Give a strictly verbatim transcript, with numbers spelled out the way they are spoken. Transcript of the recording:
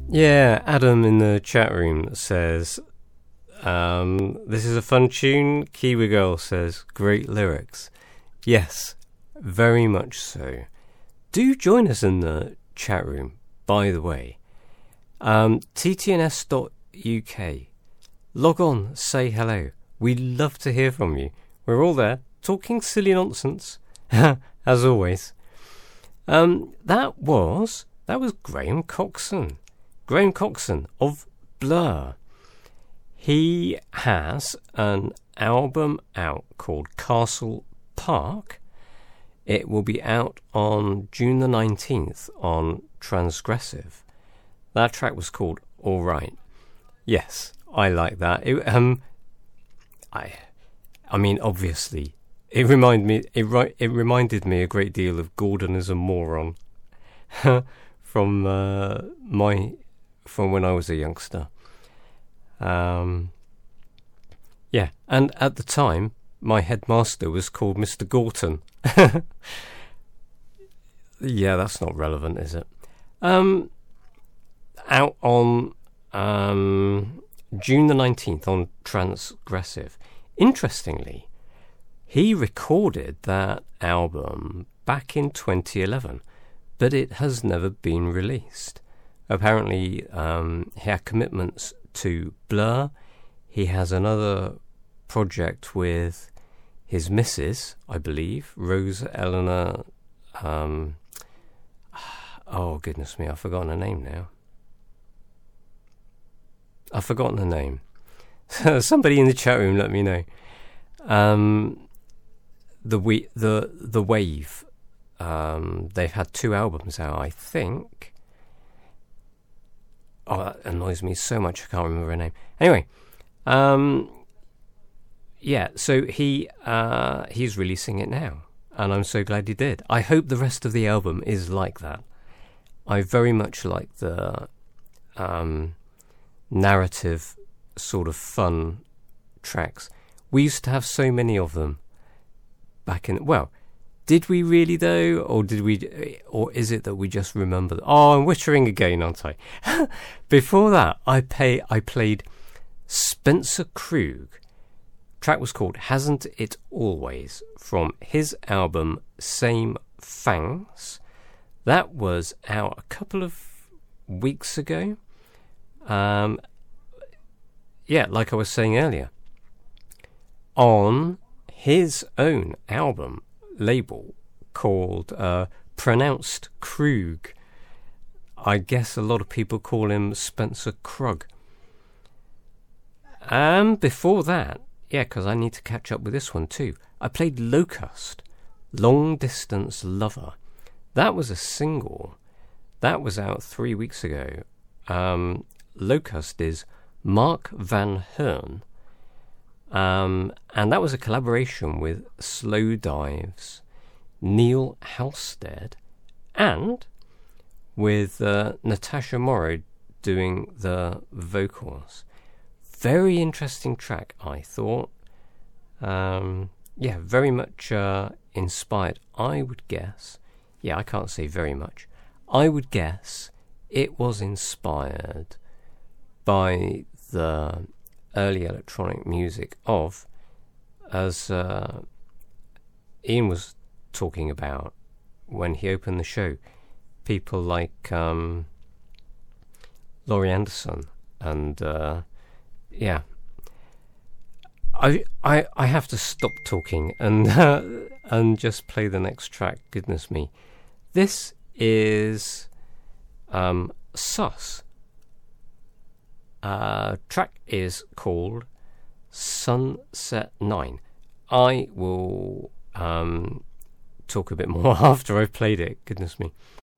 Yeah, Adam in the chat room says, um, this is a fun tune. Kiwi Girl says, great lyrics. Yes, very much so. Do join us in the chat room, by the way. Um, T T N S dot U K. Log on, say hello. We'd love to hear from you. We're all there, talking silly nonsense, as always. Um, that was, that was Graham Coxon. Graham Coxon of Blur. He has an album out called Castle Park. It will be out on June the nineteenth on Transgressive. That track was called All Right. Yes, I like that. It, um, I, I mean, obviously, it reminded me. It it reminded me a great deal of Gordon is a Moron from uh, my from when I was a youngster. Um, yeah, and at the time, my headmaster was called Mister Gorton. Yeah, that's not relevant, is it? Um, out on um, June the nineteenth on Transgressive. Interestingly, he recorded that album back in twenty eleven, but it has never been released. Apparently, um, he had commitments to Blur. He has another project with his missus, I believe, Rose Eleanor. Um, oh, goodness me, I've forgotten her name now. I've forgotten her name. Somebody in the chat room let me know. Um, the we the the Wave. Um, they've had two albums out, I think. Oh, that annoys me so much. I can't remember her name. Anyway, um, yeah. So he uh, he's releasing it now, and I'm so glad he did. I hope the rest of the album is like that. I very much like the um, narrative, sort of fun tracks. We used to have so many of them back in. Well, did we really though, or did we, or is it that we just remember? That? Oh, I'm wittering again, aren't I? Before that, I pay. I played Spencer Krug. Track was called "Hasn't It Always" from his album Same Fangs. That was out a couple of weeks ago. Um, yeah, like I was saying earlier, on his own album label called uh, Pronounced Krug. I guess a lot of people call him Spencer Krug. And before that, yeah, because I need to catch up with this one too, I played Locust, Long Distance Lover. That was a single. That was out three weeks ago. Um, Locust is Mark Van Hearn. Um, and that was a collaboration with Slow Dives, Neil Halstead, and with uh, Natasha Morrow doing the vocals. Very interesting track, I thought. Um, yeah, very much uh, inspired, I would guess. Yeah, I can't say very much. I would guess it was inspired by the early electronic music of, as uh, Ian was talking about when he opened the show, people like um, Laurie Anderson and uh, yeah. I I I have to stop talking and uh, and just play the next track. Goodness me, this is um, Sus. Uh, track is called Sunset Nine. I will um, talk a bit more after I've played it. Goodness me.